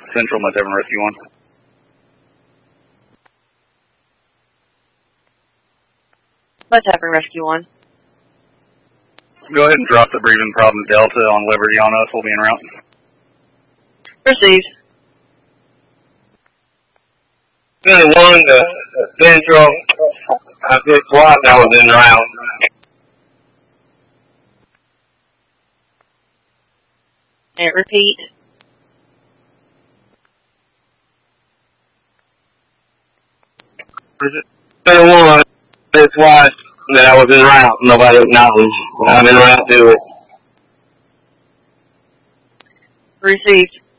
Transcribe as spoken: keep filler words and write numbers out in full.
Central, Mud Tavern Rescue one. Mud Tavern Rescue one. Go ahead and drop the breathing problem Delta on Liberty on us. We'll be en route. Received. one to Central. I did SWAT and I was in route. And repeat. one, did SWAT that I was in route. Nobody acknowledged. I'm in route to it. Received.